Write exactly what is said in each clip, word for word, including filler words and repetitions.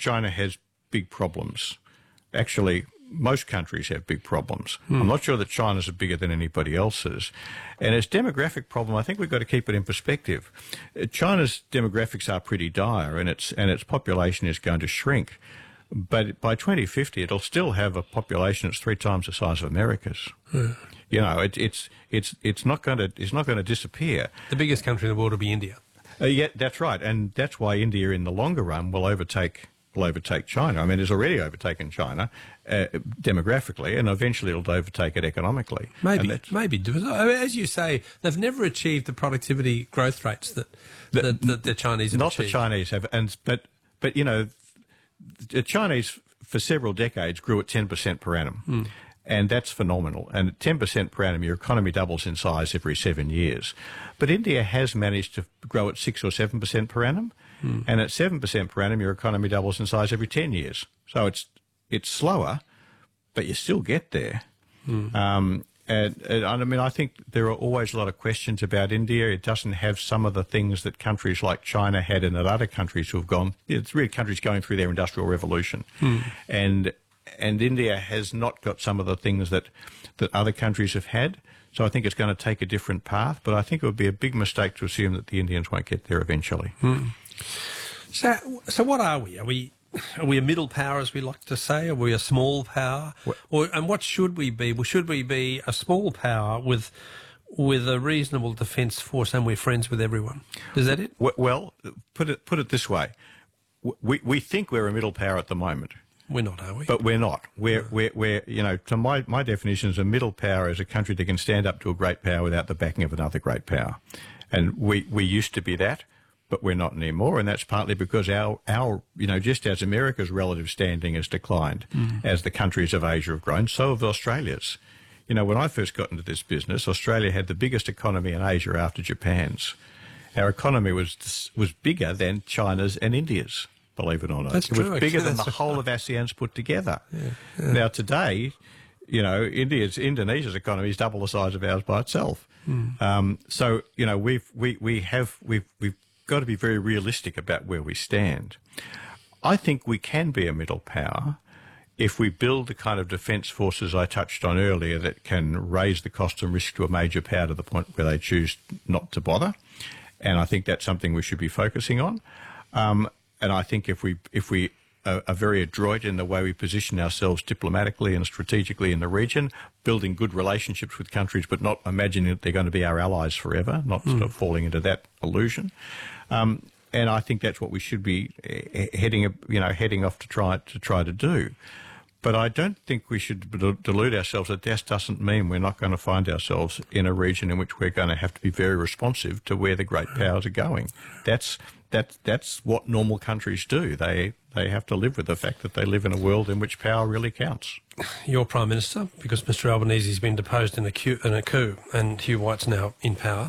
China has big problems. Actually, most countries have big problems. Hmm. I'm not sure that China's are bigger than anybody else's. And its demographic problem, I think we've got to keep it in perspective. China's demographics are pretty dire, and its and its population is going to shrink. But by twenty fifty, it'll still have a population that's three times the size of America's. Hmm. You know, it, it's it's it's not going to it's not going to disappear. The biggest country in the world will be India. Uh, yeah, that's right, and that's why India, in the longer run, will overtake will overtake China. I mean, it's already overtaken China uh, demographically, and eventually it'll overtake it economically. Maybe, maybe. As you say, they've never achieved the productivity growth rates that the, that, that the Chinese have not achieved. the Chinese have, and but but you know, the Chinese for several decades grew at ten percent per annum. Mm. And that's phenomenal. And at ten percent per annum, your economy doubles in size every seven years. But India has managed to grow at six or seven percent per annum. Mm. And at seven percent per annum, your economy doubles in size every ten years. So it's it's slower, but you still get there. Mm. Um, and, and I mean, I think there are always a lot of questions about India. It doesn't have some of the things that countries like China had and that other countries who have gone. It's really countries going through their industrial revolution. Mm. And And India has not got some of the things that, that other countries have had. So I think it's going to take a different path. But I think it would be a big mistake to assume that the Indians won't get there eventually. Hmm. So, so what are we? Are we are we a middle power, as we like to say? Are we a small power? What? Or and what should we be? Well, should we be a small power with with a reasonable defence force, and we're friends with everyone? Is that it? Well, put it put it this way: we we think we're a middle power at the moment. We're not, are we? But we're not. We're, no. we're, we're, you know, to my, my definition is a middle power is a country that can stand up to a great power without the backing of another great power. And we, we used to be that, but we're not anymore. And that's partly because our, our, you know, just as America's relative standing has declined, mm. as the countries of Asia have grown, so have Australia's. You know, when I first got into this business, Australia had the biggest economy in Asia after Japan's. Our economy was, was bigger than China's and India's. Believe it or not. That's it was true. bigger than That's the whole of ASEAN's put together. Yeah, yeah. Now, today, you know, India's, Indonesia's economy is double the size of ours by itself. Mm. Um, so, you know, we've, we, we have, we've, we've got to be very realistic about where we stand. I think we can be a middle power if we build the kind of defence forces I touched on earlier that can raise the cost and risk to a major power to the point where they choose not to bother. And I think that's something we should be focusing on. Um, And I think if we if we are, are very adroit in the way we position ourselves diplomatically and strategically in the region, building good relationships with countries, but not imagining that they're going to be our allies forever, not mm. sort of falling into that illusion. Um, and I think that's what we should be heading, you know, heading off to try to try to do. But I don't think we should delude ourselves that that doesn't mean we're not going to find ourselves in a region in which we're going to have to be very responsive to where the great powers are going. That's that that's what normal countries do. They they have to live with the fact that they live in a world in which power really counts. You're Prime Minister, because Mister Albanese's been deposed in a coup, in a coup and Hugh White's now in power.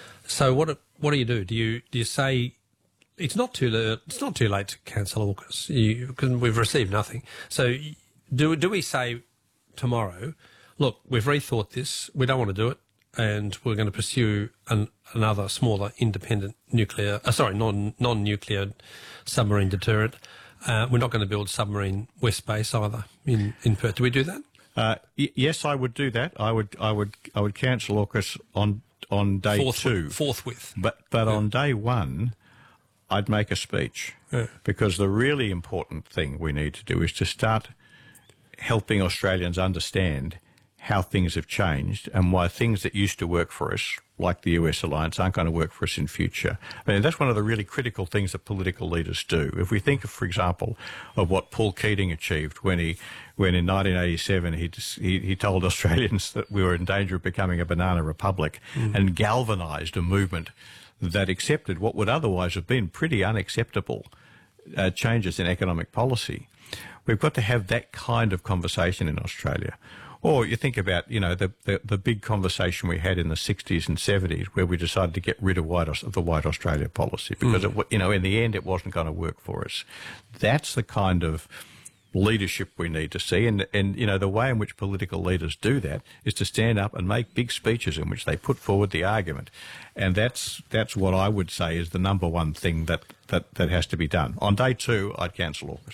So what what do you do? Do you do you say it's not too it's not too late to cancel AUKUS because we've received nothing? So do do we say tomorrow, look, we've rethought this, we don't want to do it, and we're going to pursue an, another smaller independent nuclear, uh, sorry, non, non-nuclear submarine deterrent. Uh, we're not going to build submarine West Base either in, in Perth. Do we do that? Uh, y- yes, I would do that. I would, I would, I would cancel AUKUS on on day Forthwith, two. Forthwith. But but yeah. on day one, I'd make a speech yeah. because the really important thing we need to do is to start helping Australians understand how things have changed and why things that used to work for us, like the U S alliance, aren't going to work for us in future. I mean, that's one of the really critical things that political leaders do. If we think, of, for example, of what Paul Keating achieved when he, when in nineteen eighty-seven he, he, he told Australians that we were in danger of becoming a banana republic mm. and galvanised a movement that accepted what would otherwise have been pretty unacceptable uh, changes in economic policy. We've got to have that kind of conversation in Australia. Or you think about, you know, the, the, the big conversation we had in the sixties and seventies where we decided to get rid of, white, of the White Australia policy because, mm. it, you know, in the end it wasn't going to work for us. That's the kind of leadership we need to see. And, and, you know, the way in which political leaders do that is to stand up and make big speeches in which they put forward the argument. And that's that's what I would say is the number one thing that, that, that has to be done. On day two, I'd cancel AUKUS.